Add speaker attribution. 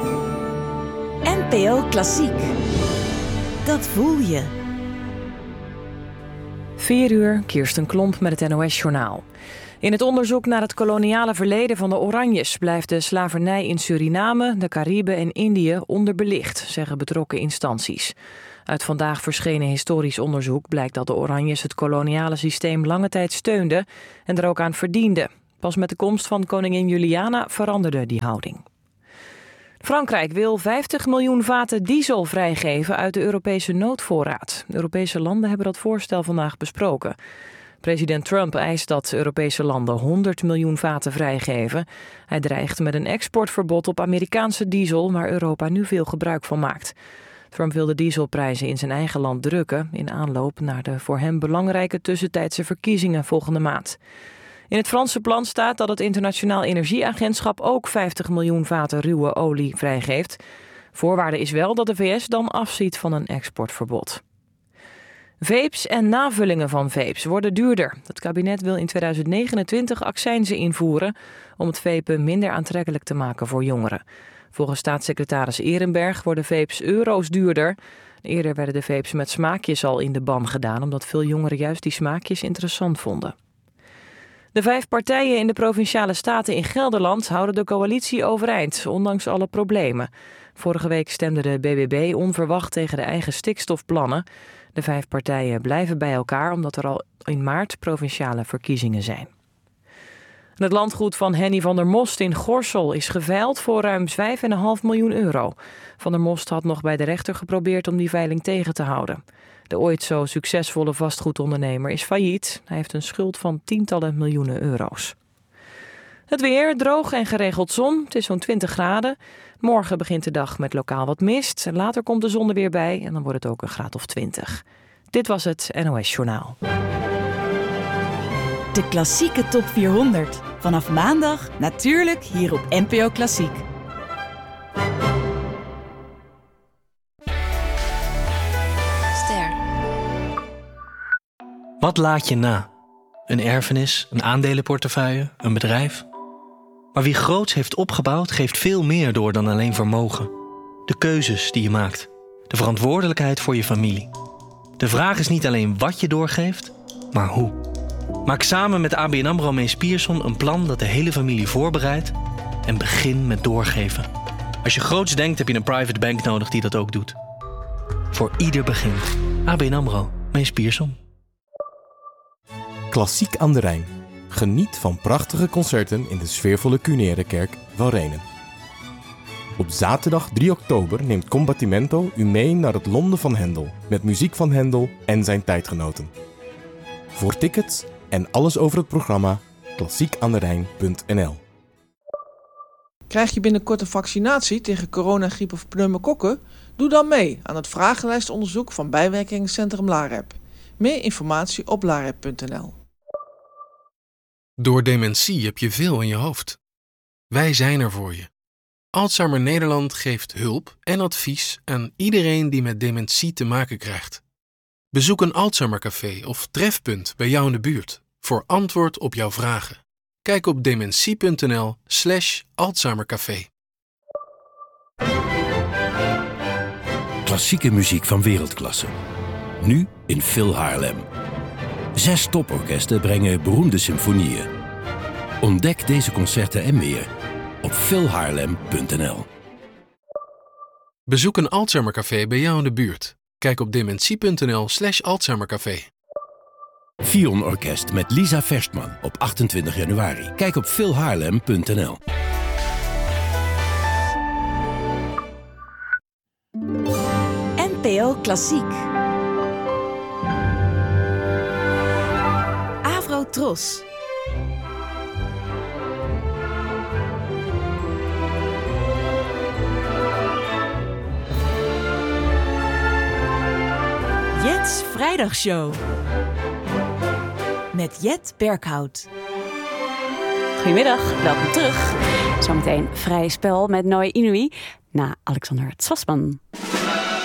Speaker 1: NPO Klassiek. Dat voel je.
Speaker 2: 4:00, Kirsten Klomp met het NOS-journaal. In het onderzoek naar het koloniale verleden van de Oranjes blijft de slavernij in Suriname, de Cariben en Indië onderbelicht, zeggen betrokken instanties. Uit vandaag verschenen historisch onderzoek blijkt dat de Oranjes het koloniale systeem lange tijd steunden en er ook aan verdienden. Pas met de komst van koningin Juliana veranderde die houding. Frankrijk wil 50 miljoen vaten diesel vrijgeven uit de Europese noodvoorraad. Europese landen hebben dat voorstel vandaag besproken. President Trump eist dat Europese landen 100 miljoen vaten vrijgeven. Hij dreigt met een exportverbod op Amerikaanse diesel, waar Europa nu veel gebruik van maakt. Trump wil de dieselprijzen in zijn eigen land drukken in aanloop naar de voor hem belangrijke tussentijdse verkiezingen volgende maand. In het Franse plan staat dat het Internationaal Energieagentschap ook 50 miljoen vaten ruwe olie vrijgeeft. Voorwaarde is wel dat de VS dan afziet van een exportverbod. Vapes en navullingen van vapes worden duurder. Het kabinet wil in 2029 accijnzen invoeren om het vapen minder aantrekkelijk te maken voor jongeren. Volgens staatssecretaris Ehrenberg worden vapes euro's duurder. Eerder werden de vapes met smaakjes al in de ban gedaan, omdat veel jongeren juist die smaakjes interessant vonden. De 5 partijen in de Provinciale Staten in Gelderland houden de coalitie overeind, ondanks alle problemen. Vorige week stemde de BBB onverwacht tegen de eigen stikstofplannen. De 5 partijen blijven bij elkaar omdat er al in maart provinciale verkiezingen zijn. En het landgoed van Henny van der Most in Gorssel is geveild voor ruim 5,5 miljoen euro. Van der Most had nog bij de rechter geprobeerd om die veiling tegen te houden. De ooit zo succesvolle vastgoedondernemer is failliet. Hij heeft een schuld van tientallen miljoenen euro's. Het weer, droog en geregeld zon. Het is zo'n 20 graden. Morgen begint de dag met lokaal wat mist. En later komt de zon er weer bij en dan wordt het ook een graad of 20. Dit was het NOS Journaal.
Speaker 1: De klassieke top 400. Vanaf maandag natuurlijk hier op NPO Klassiek.
Speaker 3: Wat laat je na? Een erfenis, een aandelenportefeuille, een bedrijf? Maar wie groots heeft opgebouwd, geeft veel meer door dan alleen vermogen. De keuzes die je maakt. De verantwoordelijkheid voor je familie. De vraag is niet alleen wat je doorgeeft, maar hoe. Maak samen met ABN AMRO Mees Pierson een plan dat de hele familie voorbereidt en begin met doorgeven. Als je groots denkt, heb je een private bank nodig die dat ook doet. Voor ieder begin. ABN AMRO Mees Pierson.
Speaker 4: Klassiek aan de Rijn. Geniet van prachtige concerten in de sfeervolle Cunerekerk van Renen. Op zaterdag 3 oktober neemt Combattimento u mee naar het Londen van Händel met muziek van Händel en zijn tijdgenoten. Voor tickets en alles over het programma klassiekaanderijn.nl.
Speaker 5: Krijg je binnenkort een vaccinatie tegen coronagriep of pneumokokken? Doe dan mee aan het vragenlijstonderzoek van bijwerkingencentrum LAREP. Meer informatie op larep.nl.
Speaker 6: Door dementie heb je veel in je hoofd. Wij zijn er voor je. Alzheimer Nederland geeft hulp en advies aan iedereen die met dementie te maken krijgt. Bezoek een Alzheimercafé of trefpunt bij jou in de buurt voor antwoord op jouw vragen. Kijk op dementie.nl/Alzheimercafé.
Speaker 7: Klassieke muziek van wereldklasse. Nu in Phil Haarlem. 6 toporkesten brengen beroemde symfonieën. Ontdek deze concerten en meer op philhaarlem.nl.
Speaker 6: Bezoek een Alzheimercafé bij jou in de buurt. Kijk op dementie.nl/Alzheimercafé.
Speaker 7: Fion Orkest met Lisa Verstman op 28 januari. Kijk op philhaarlem.nl.
Speaker 1: NPO Klassiek. Tros. Jet's Vrijdagshow. Met Jet Berghout.
Speaker 8: Goedemiddag, welkom terug. Zometeen vrij spel met Noé Inouye na Alexander Tswasman.